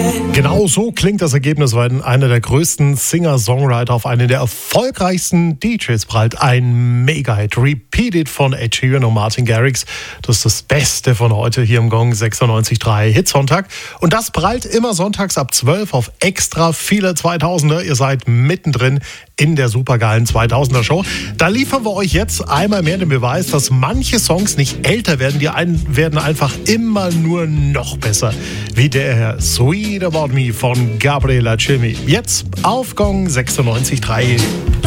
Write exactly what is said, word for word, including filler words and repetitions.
Genau so klingt das Ergebnis, weil einer der größten Singer-Songwriter auf einen der erfolgreichsten D Js prallt. Ein Mega-Hit, Repeated von Ed Sheeran und Martin Garrix. Das ist das Beste von heute hier im Gong sechsundneunzig Komma drei Hitsonntag. Und das prallt immer sonntags ab zwölf auf extra viele zweitausender. Ihr seid mittendrin in der supergeilen zweitausender Show. Da liefern wir euch jetzt einmal mehr den Beweis, dass manche Songs nicht älter werden, die ein, werden einfach immer nur noch besser. Wie der Herr Sweet About Me von Gabriela Cilmi. Jetzt auf Gong sechsundneunzig Komma drei.